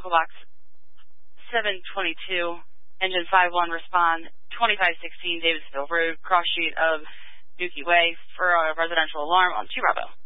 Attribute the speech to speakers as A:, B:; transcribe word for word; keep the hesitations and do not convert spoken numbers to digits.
A: local box seven twenty-two, engine five one, respond twenty-five sixteen Davisville Road, cross street of Dookie Way for a residential alarm on two Bravo.